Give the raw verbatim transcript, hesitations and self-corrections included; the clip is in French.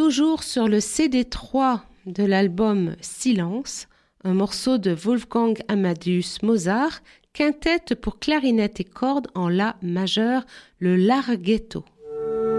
toujours sur le C D trois de l'album Silence, un morceau de Wolfgang Amadeus Mozart, quintette pour clarinette et cordes en La majeur, le Larghetto.